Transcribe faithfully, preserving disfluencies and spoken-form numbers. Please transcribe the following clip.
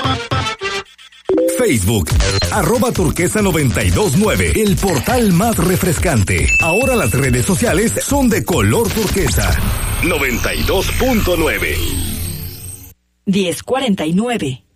Facebook, arroba turquesa noventa y dos nueve, el portal más refrescante. Ahora las redes sociales son de color turquesa. noventa y dos punto nueve. diez cuarenta y nueve.